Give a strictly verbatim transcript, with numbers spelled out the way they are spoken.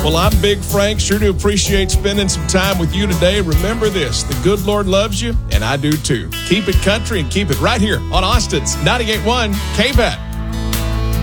Well, I'm Big Frank. Sure do appreciate spending some time with you today. Remember this, the good Lord loves you, and I do too. Keep it country and keep it right here on Austin's ninety-eight point one K B A T.